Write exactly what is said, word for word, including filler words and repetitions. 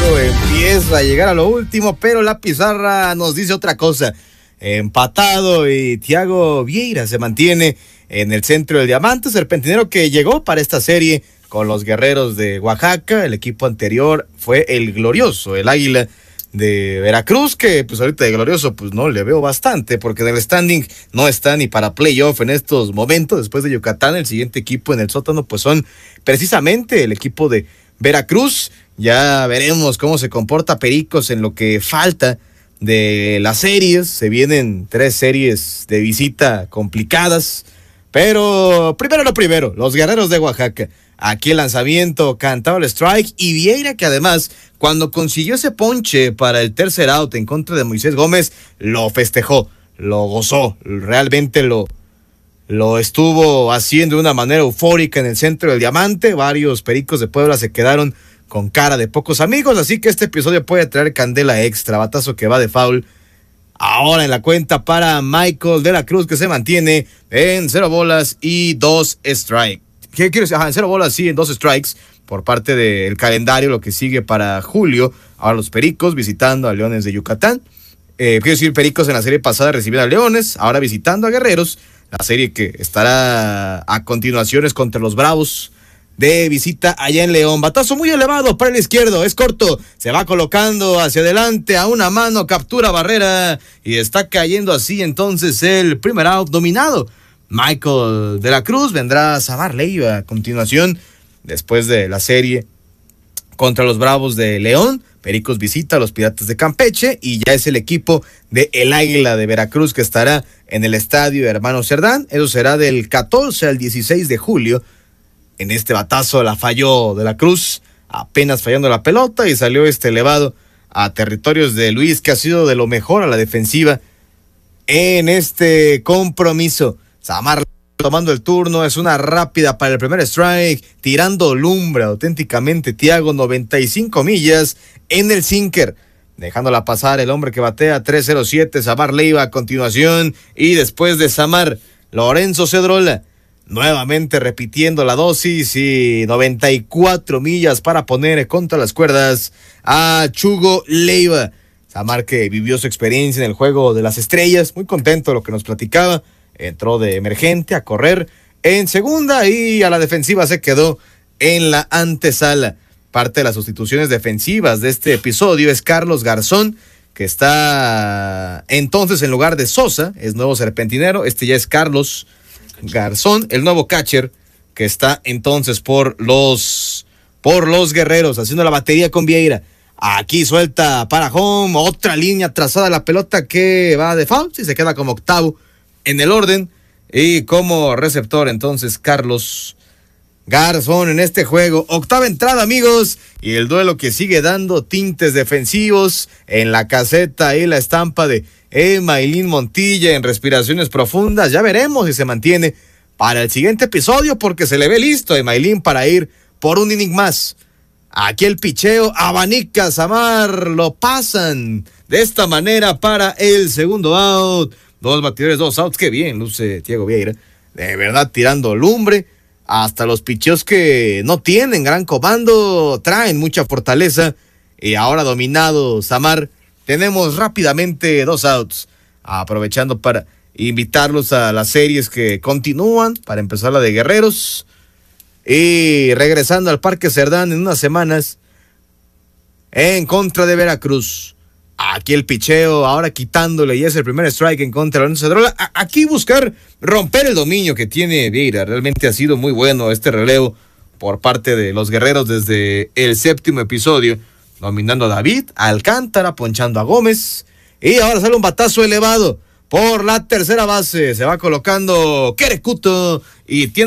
juego empieza a llegar a lo último, pero la pizarra nos dice otra cosa. Empatado y Thiago Vieira se mantiene en el centro del diamante, serpentinero que llegó para esta serie con los guerreros de Oaxaca. El equipo anterior fue el glorioso, el Águila de Veracruz, que pues ahorita de glorioso pues no le veo bastante, porque en el standing no está ni para playoff en estos momentos. Después de Yucatán, el siguiente equipo en el sótano pues son precisamente el equipo de Veracruz. Ya veremos cómo se comporta Pericos en lo que falta de las series. Se vienen tres series de visita complicadas, pero primero lo primero, los guerreros de Oaxaca. Aquí el lanzamiento cantado el strike, y Vieira, que además cuando consiguió ese ponche para el tercer out en contra de Moisés Gómez, lo festejó, lo gozó, realmente lo, lo estuvo haciendo de una manera eufórica en el centro del diamante. Varios Pericos de Puebla se quedaron con cara de pocos amigos, así que este episodio puede traer candela extra. Batazo que va de foul. Ahora en la cuenta para Michael de la Cruz, que se mantiene en cero bolas y dos strikes. ¿Qué quiero decir? Ajá, en cero bolas, sí, en dos strikes por parte del calendario, lo que sigue para julio. Ahora los Pericos visitando a Leones de Yucatán. Eh, quiero decir, Pericos en la serie pasada recibieron a Leones, ahora visitando a Guerreros. La serie que estará a continuación es contra los Bravos de visita allá en León. Batazo muy elevado para el izquierdo, es corto, se va colocando hacia adelante a una mano, captura barrera y está cayendo así entonces el primer out dominado. Michael de la Cruz, vendrá Samar Leiva a continuación después de la serie contra los Bravos de León. Pericos visita a los Piratas de Campeche y ya es el equipo de el Águila de Veracruz que estará en el estadio Hermano Cerdán. Eso será del catorce al dieciséis de julio. En este batazo la falló de la Cruz, apenas fallando la pelota, y salió este elevado a territorios de Luis, que ha sido de lo mejor a la defensiva en este compromiso. Samar tomando el turno, es una rápida para el primer strike, tirando lumbre auténticamente Thiago, noventa y cinco millas en el sinker, dejándola pasar el hombre que batea tres cero siete, Samar Leiva a continuación, y después de Samar, Lorenzo Cedrola, nuevamente repitiendo la dosis, y noventa y cuatro millas para poner contra las cuerdas a Chugo Leiva. Samar, que vivió su experiencia en el juego de las estrellas, muy contento de lo que nos platicaba. Entró de emergente a correr en segunda y a la defensiva se quedó en la antesala. Parte de las sustituciones defensivas de este episodio es Carlos Garzón, que está entonces en lugar de Sosa, es nuevo serpentinero. Este ya es Carlos Garzón, el nuevo catcher, que está entonces por los, por los Guerreros, haciendo la batería con Vieira. Aquí suelta para home, otra línea trazada, la pelota que va de foul, si se queda como octavo en el orden, y como receptor entonces Carlos Garzón en este juego. Octava entrada, amigos, y el duelo que sigue dando tintes defensivos en la caseta y la estampa de Emailín Montilla en respiraciones profundas. Ya veremos si se mantiene para el siguiente episodio, porque se le ve listo a Emailín para ir por un inning más. Aquí el picheo abanica Samar, lo pasan de esta manera para el segundo out. Dos batidores, dos outs, qué bien luce Thiago Vieira, de verdad tirando lumbre. Hasta los picheos que no tienen gran comando traen mucha fortaleza, y ahora dominado Samar, tenemos rápidamente dos outs, aprovechando para invitarlos a las series que continúan, para empezar la de Guerreros, y regresando al Parque Cerdán en unas semanas en contra de Veracruz. Aquí el picheo, ahora quitándole, y es el primer strike en contra de Lorenzo Cedrola. Aquí buscar romper el dominio que tiene Vieira. Realmente ha sido muy bueno este relevo por parte de los Guerreros desde el séptimo episodio, dominando a David Alcántara, ponchando a Gómez, y ahora sale un batazo elevado por la tercera base. Se va colocando Querecuto y tiene